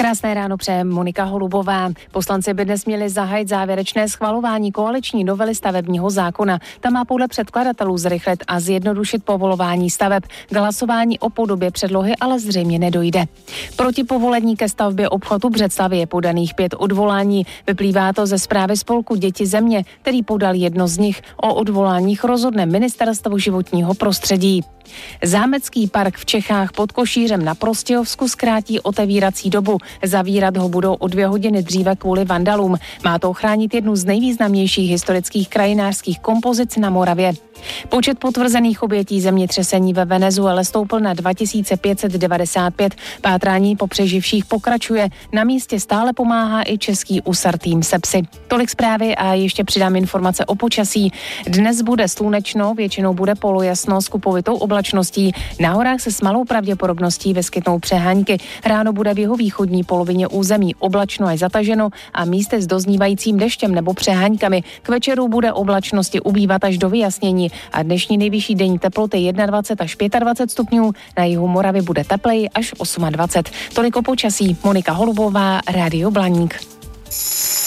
Krásné ráno přeje Monika Holubová. Poslanci by dnes měli zahájit závěrečné schvalování koaliční novely stavebního zákona. Ta má podle předkladatelů zrychlit a zjednodušit povolování staveb. K hlasování o podobě předlohy ale zřejmě nedojde. Proti povolení ke stavbě obchodu Břeclavi je podaných 5 odvolání. Vyplývá to ze zprávy spolku Děti země, který podal jedno z nich. O odvoláních rozhodne Ministerstvo životního prostředí. Zámecký park v Čechách pod Košířem na Prostějovsku zkrátí otevírací dobu. Zavírat ho budou o 2 hodiny dříve kvůli vandalům. Má to ochránit jednu z nejvýznamnějších historických krajinářských kompozic na Moravě. Počet potvrzených obětí zemětřesení ve Venezuele stoupl na 2595. Pátrání po přeživších pokračuje. Na místě stále pomáhá i český USAR tým Sepsi. Tolik zprávy a ještě přidám informace o počasí. Dnes bude slunečno, většinou bude polojasno s kupovitou oblačností. Na horách se s malou pravděpodobností vyskytnou přehánky. Ráno bude v jihovýchodní polovině území oblačno až zataženo a místy s doznívajícím deštěm nebo přeháňkami. K večeru bude oblačnosti ubývat až do vyjasnění a dnešní nejvyšší denní teploty 21 až 25 stupňů. Na jihu Moravy bude tepleji až 28. Tolik o počasí. Monika Holubová, Rádio Blaník.